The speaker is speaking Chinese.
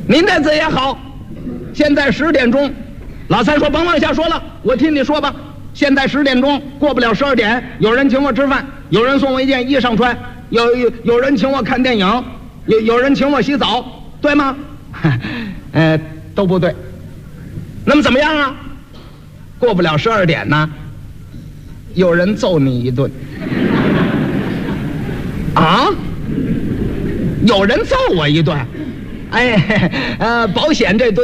您这字也好，现在10点钟，老三说甭往下说了，我听你说吧。现在10点钟，过不了12点，有人请我吃饭，有人送我一件衣裳穿，有人请我看电影，有人请我洗澡，对吗？都不对。那么怎么样啊？过不了12点呢，有人揍你一顿。啊？有人揍我一顿？哎，保险这顿